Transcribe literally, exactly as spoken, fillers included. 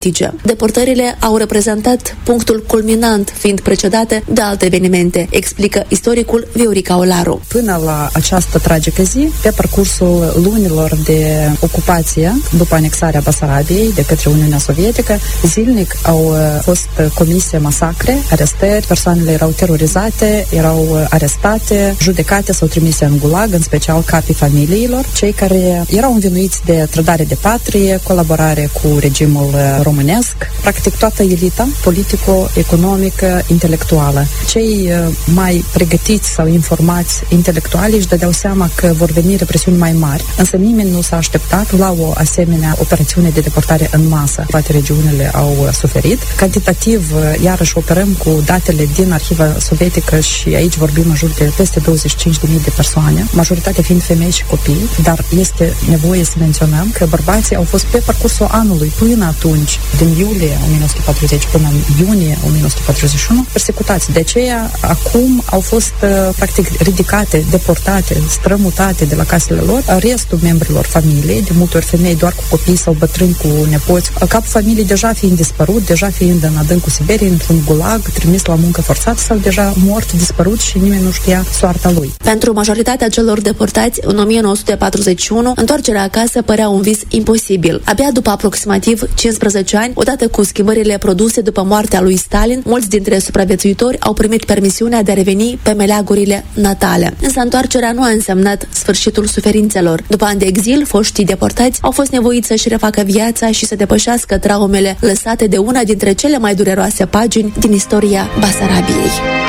Deportările au reprezentat punctul culminant, fiind precedate de alte evenimente, explică istoricul Viorica Olaru. Până la această tragică zi, pe parcursul lunilor de ocupație, după anexarea Basarabiei de către Uniunea Sovietică, zilnic au fost comise masacre, arestări, persoanele erau terorizate, erau arestate, judecate sau trimise în gulag, în special capii familiilor, cei care erau învinuiți de trădare de patrie, colaborare cu regimul românesc, practic toată elita politico-economică, intelectuală. Cei mai pregătiți sau informați intelectuali își dădeau seama că vor veni represiuni mai mari, însă nimeni nu s-a așteptat la o asemenea operațiune de deportare în masă. Toate regiunile au suferit. Cantitativ, iarăși operăm cu datele din arhiva sovietică și aici vorbim în jur de peste douăzeci și cinci de mii de persoane, majoritatea fiind femei și copii, dar este nevoie să menționăm că bărbații au fost pe parcursul anului până atunci, din iulie o mie nouă sute patruzeci până în iunie o mie nouă sute patruzeci și unu, persecutați. De aceea, acum au fost practic ridicate, deportate, strămutate de la casele lor restul membrilor familiei, de multe ori femei doar cu copii sau bătrâni cu nepoți, capul familiei deja fiind dispărut, deja fiind în adâncul Siberiei, într-un gulag, trimis la muncă forțată sau deja mort, dispărut și nimeni nu știa soarta lui. Pentru majoritatea celor deportați, în o mie nouă sute patruzeci și unu, întoarcerea acasă părea un vis imposibil. Abia după aproximativ cincisprezece ani, odată cu schimbările produse după moartea lui Stalin, mulți dintre supraviețuitori au primit permisiunea de a reveni pe meleagurile natale. Însă întoarcerea nu a însemnat sfârșitul suferințelor. După ani de exil, foștii deportați au fost nevoiți să-și refacă viața și să depășească traumele lăsate de una dintre cele mai dureroase pagini din istoria Basarabiei.